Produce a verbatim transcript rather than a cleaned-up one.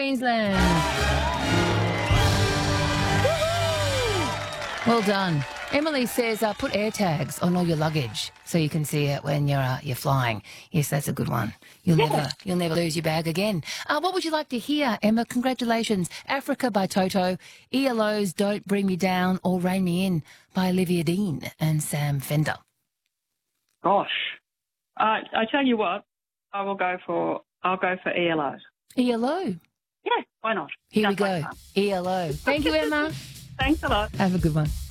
Queensland. Well done. Emily says uh, put air tags on all your luggage so you can see it when you're uh, you're flying. Yes, that's a good one. You'll Yeah. never you'll never lose your bag again. Uh, what would you like to hear, Emma? Congratulations. Africa by Toto, E L O's Don't Bring Me Down or Rein Me In by Olivia Dean and Sam Fender. Gosh. Uh, I tell you what, I will go for, I'll go for E L O. E L O. Yeah, why not? Here we Sounds like go. fun. E L O. Thank you, Emma. Thanks a lot. Have a good one.